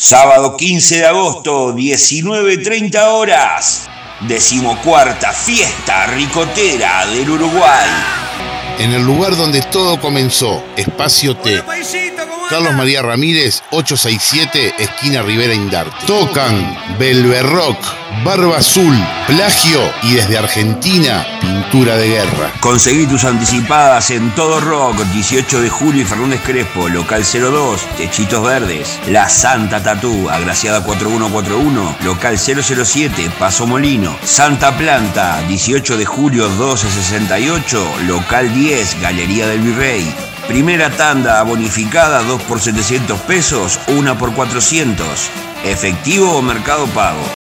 Sábado 15 de agosto, 19:30 horas. 14ª Fiesta Ricotera del Uruguay. En el lugar donde todo comenzó, Espacio T. Carlos María Ramírez, 867, esquina Rivera Indarte. Tocan Belverrock, Barba Azul, Plagio y desde Argentina, Pintura de Guerra. Conseguí tus anticipadas en Todo Rock, 18 de julio y Fernández Crespo, local 02, Techitos Verdes. La Santa Tatú, Agraciada 4141, local 007, Paso Molino. Santa Planta, 18 de julio 1268, local 10, Galería del Virrey. Primera tanda bonificada, 2 por 700 pesos, 1 por 400. Efectivo o Mercado Pago.